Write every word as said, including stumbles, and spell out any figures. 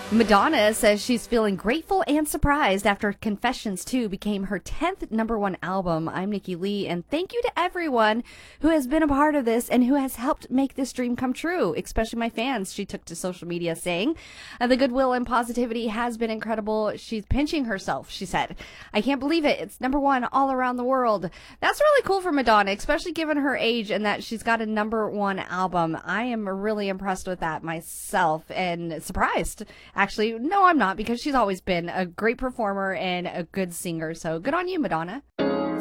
Madonna says she's feeling grateful and surprised after Confessions two became her tenth number one album. I'm Nikki Lee, and thank you to everyone who has been a part of this and who has helped make this dream come true, especially my fans. She took to social media saying, uh, the goodwill and positivity has been incredible. She's pinching herself, she said. I can't believe it. It's number one all around the world. That's really cool for Madonna, especially given her age and that she's got a number one album. I am really impressed with that myself and surprised. Actually, no, I'm not, because she's always been a great performer and a good singer. So good on you, Madonna.